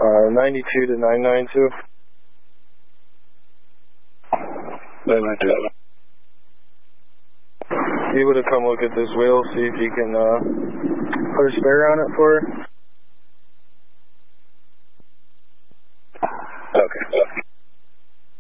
92 to 992. 992. You able to come look at this wheel, see if you can put a spare on it for her?